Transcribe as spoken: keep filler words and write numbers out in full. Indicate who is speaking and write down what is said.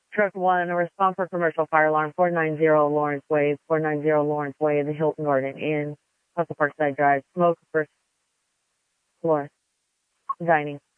Speaker 1: Truck one, a response for commercial fire alarm, four ninety Lawrence Way, four ninety Lawrence Way, the Hilton Garden Inn, off the Parkside Drive, smoke, first floor, dining.